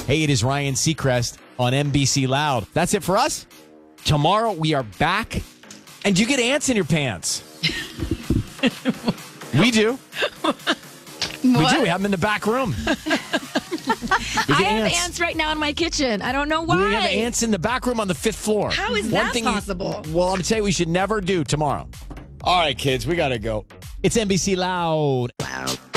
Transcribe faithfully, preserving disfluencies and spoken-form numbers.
Hey, it is Ryan Seacrest on N B C Loud. That's it for us. Tomorrow we are back, and you get ants in your pants. We do. We do. We have them in the back room. I have ants. ants right now in my kitchen. I don't know why. We have ants in the back room on the fifth floor. How is One that thing possible? You, well, I'm going to tell you we should never do tomorrow. All right, kids, we got to go. It's N B C Loud. Loud.